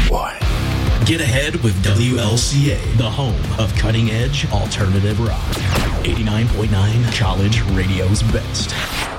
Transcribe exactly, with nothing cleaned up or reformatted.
One. Get ahead with W L C A, the home of cutting-edge alternative rock. eighty-nine point nine College Radio's best.